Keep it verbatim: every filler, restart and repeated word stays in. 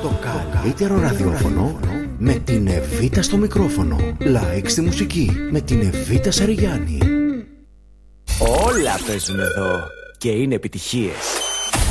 Το καλύτερο ραδιόφωνο με την Εβίτα στο μικρόφωνο. Like στη μουσική με την Εβίτα Σαριγιάννη. Όλα παίζουν εδώ και είναι επιτυχίες.